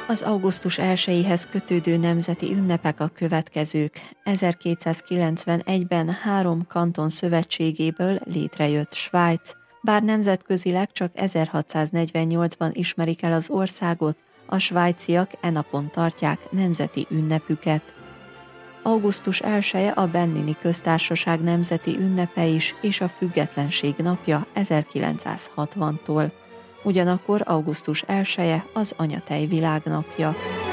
Az augusztus 1-éhez kötődő nemzeti ünnepek a következők. 1291-ben 3 kanton szövetségéből létrejött Svájc. Bár nemzetközileg csak 1648-ban ismerik el az országot, a svájciak e napon tartják nemzeti ünnepüket. Augusztus 1-e a Benini Köztársaság nemzeti ünnepe is, és a Függetlenség napja 1960-tól. Ugyanakkor augusztus 1-e az anyatej világnapja.